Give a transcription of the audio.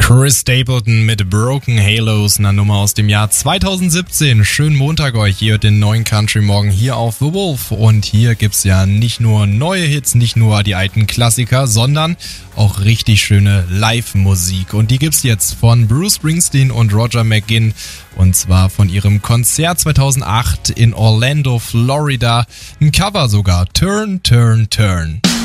Chris Stapleton mit Broken Halos, einer Nummer aus dem Jahr 2017. Schönen Montag euch, ihr hört den neuen Country Morgen hier auf The Wolf. Und hier gibt's ja nicht nur neue Hits, nicht nur die alten Klassiker, sondern auch richtig schöne Live-Musik. Und die gibt's jetzt von Bruce Springsteen und Roger McGuinn. Und zwar von ihrem Konzert 2008 in Orlando, Florida. Ein Cover sogar, Turn, Turn, Turn.